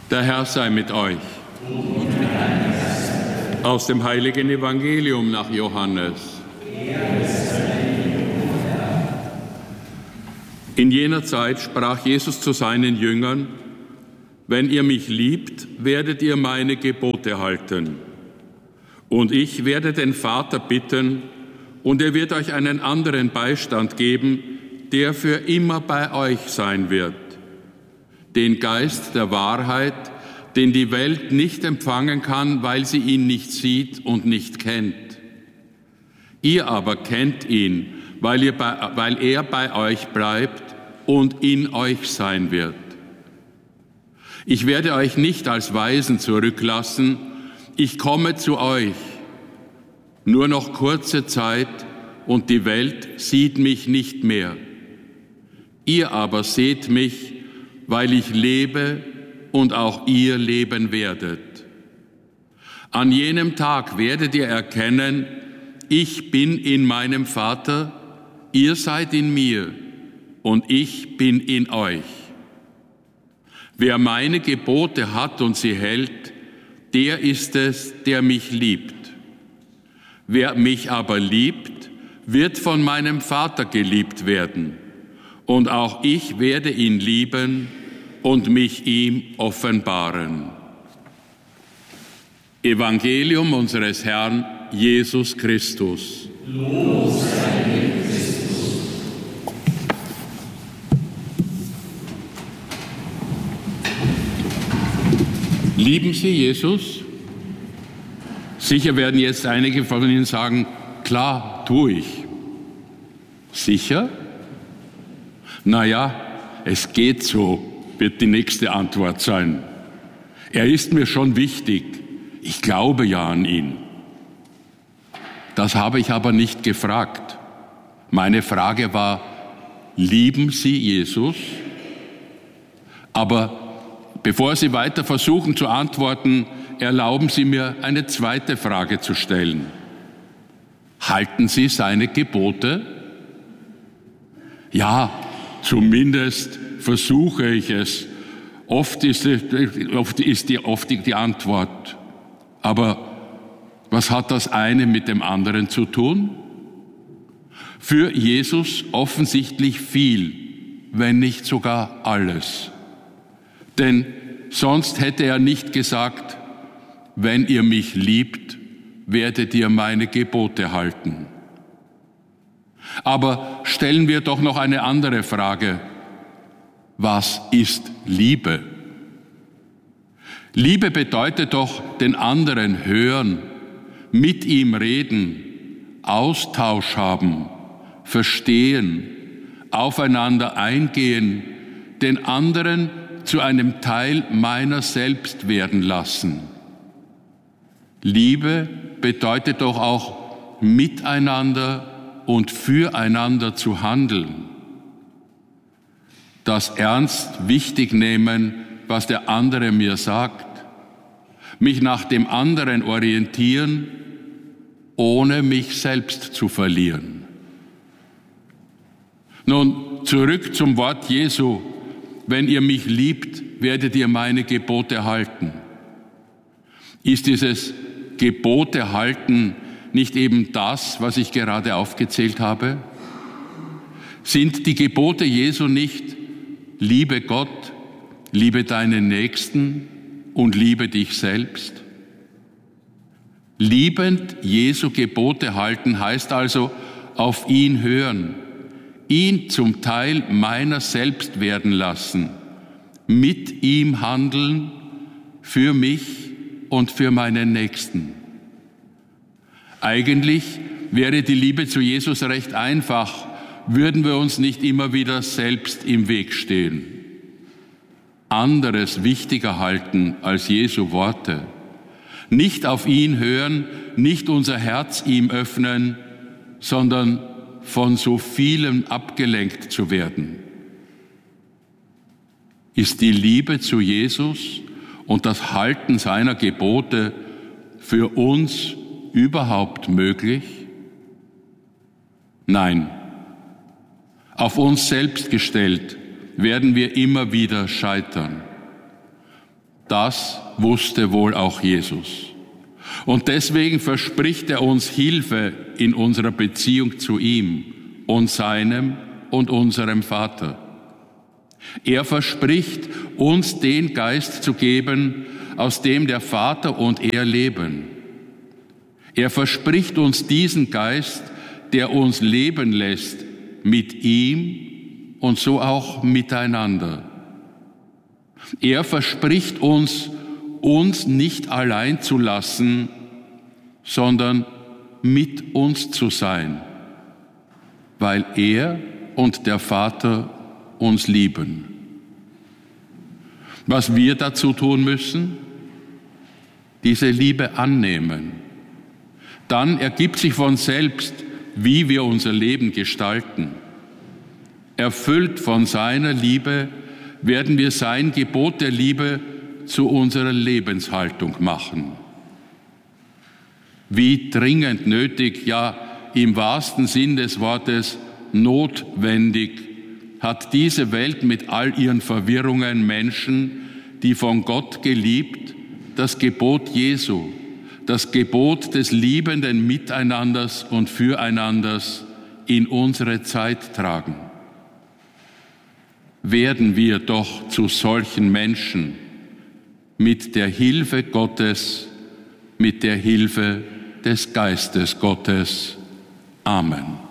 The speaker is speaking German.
Der Herr sei mit euch. Aus dem heiligen Evangelium nach Johannes. In jener Zeit sprach Jesus zu seinen Jüngern: Wenn ihr mich liebt, werdet ihr meine Gebote halten. Und ich werde den Vater bitten, und er wird euch einen anderen Beistand geben, der für immer bei euch sein wird. Den Geist der Wahrheit, den die Welt nicht empfangen kann, weil sie ihn nicht sieht und nicht kennt. Ihr aber kennt ihn, weil er bei euch bleibt und in euch sein wird. Ich werde euch nicht als Waisen zurücklassen, ich komme zu euch. Nur noch kurze Zeit und die Welt sieht mich nicht mehr. Ihr aber seht mich, weil ich lebe und auch ihr leben werdet. An jenem Tag werdet ihr erkennen, ich bin in meinem Vater, ihr seid in mir und ich bin in euch. Wer meine Gebote hat und sie hält, der ist es, der mich liebt. Wer mich aber liebt, wird von meinem Vater geliebt werden. Und auch ich werde ihn lieben und mich ihm offenbaren. Evangelium unseres Herrn Jesus Christus. Lob sei dir, Christus. Lieben Sie Jesus? Sicher werden jetzt einige von Ihnen sagen, klar, tue ich. Sicher? Naja, es geht so, wird die nächste Antwort sein. Er ist mir schon wichtig. Ich glaube ja an ihn. Das habe ich aber nicht gefragt. Meine Frage war, lieben Sie Jesus? Aber bevor Sie weiter versuchen zu antworten, erlauben Sie mir, eine zweite Frage zu stellen. Halten Sie seine Gebote? Ja, zumindest versuche ich es. Oft ist die Antwort. Aber was hat das eine mit dem anderen zu tun? Für Jesus offensichtlich viel, wenn nicht sogar alles. Denn sonst hätte er nicht gesagt, wenn ihr mich liebt, werdet ihr meine Gebote halten. Aber stellen wir doch noch eine andere Frage. Was ist Liebe? Liebe bedeutet doch den anderen hören, mit ihm reden, Austausch haben, verstehen, aufeinander eingehen, den anderen zu einem Teil meiner selbst werden lassen. Liebe bedeutet doch auch miteinander und füreinander zu handeln. Das ernst wichtig nehmen, was der andere mir sagt, mich nach dem anderen orientieren, ohne mich selbst zu verlieren. Nun, zurück zum Wort Jesu: Wenn ihr mich liebt, werdet ihr meine Gebote halten. Ist dieses Gebote halten nicht eben das, was ich gerade aufgezählt habe? Sind die Gebote Jesu nicht: Liebe Gott, liebe deinen Nächsten und liebe dich selbst? Liebend Jesu Gebote halten heißt also auf ihn hören, ihn zum Teil meiner selbst werden lassen, mit ihm handeln, für mich und für meinen Nächsten. Eigentlich wäre die Liebe zu Jesus recht einfach, würden wir uns nicht immer wieder selbst im Weg stehen. Anderes wichtiger halten als Jesu Worte. Nicht auf ihn hören, nicht unser Herz ihm öffnen, sondern von so vielem abgelenkt zu werden. Ist die Liebe zu Jesus und das Halten seiner Gebote für uns überhaupt möglich? Nein. Auf uns selbst gestellt werden wir immer wieder scheitern. Das wusste wohl auch Jesus. Und deswegen verspricht er uns Hilfe in unserer Beziehung zu ihm und seinem und unserem Vater. Er verspricht, uns den Geist zu geben, aus dem der Vater und er leben. Er verspricht uns diesen Geist, der uns leben lässt mit ihm und so auch miteinander. Er verspricht uns nicht allein zu lassen, sondern mit uns zu sein, weil er und der Vater uns lieben. Was wir dazu tun müssen? Diese Liebe annehmen. Dann ergibt sich von selbst, wie wir unser Leben gestalten. Erfüllt von seiner Liebe werden wir sein Gebot der Liebe zu unserer Lebenshaltung machen. Wie dringend nötig, ja im wahrsten Sinn des Wortes notwendig, hat diese Welt mit all ihren Verwirrungen Menschen, die von Gott geliebt, das Gebot Jesu, das Gebot des liebenden Miteinanders und Füreinanders in unsere Zeit tragen. Werden wir doch zu solchen Menschen mit der Hilfe Gottes, mit der Hilfe des Geistes Gottes. Amen.